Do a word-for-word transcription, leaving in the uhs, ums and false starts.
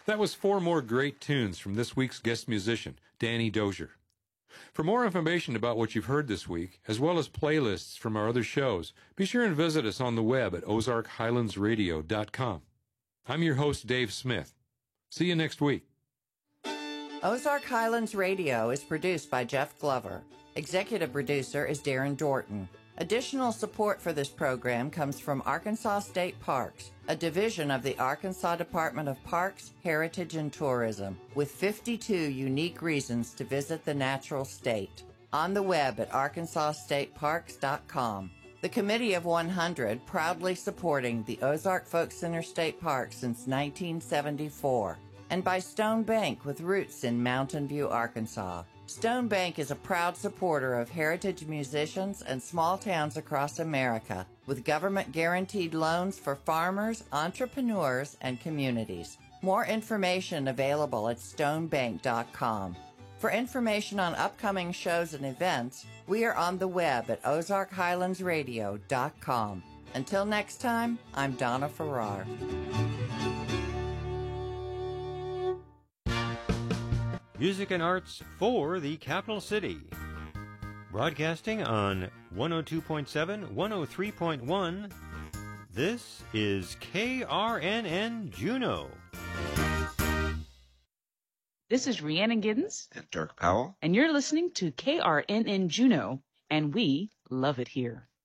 That was four more great tunes from this week's guest musician, Danny Dozier. For more information about what you've heard this week, as well as playlists from our other shows, be sure and visit us on the web at ozark highlands radio dot com. I'm your host, Dave Smith. See you next week. Ozark Highlands Radio is produced by Jeff Glover. Executive producer is Darren Dorton. Additional support for this program comes from Arkansas State Parks, a division of the Arkansas Department of Parks, Heritage, and Tourism, with fifty-two unique reasons to visit the natural state. On the web at arkansas state parks dot com. The Committee of one hundred proudly supporting the Ozark Folk Center State Park since nineteen seventy-four. And by Stone Bank with roots in Mountain View, Arkansas. Stone Bank is a proud supporter of heritage musicians and small towns across America, with government-guaranteed loans for farmers, entrepreneurs, and communities. More information available at stone bank dot com. For information on upcoming shows and events, we are on the web at ozark highlands radio dot com. Until next time, I'm Donna Farrar. Music and arts for the capital city. Broadcasting on one oh two point seven, one oh three point one, this is K R N N Juneau. This is Rhiannon Giddens. And Dirk Powell. And you're listening to K R N N Juneau, and we love it here.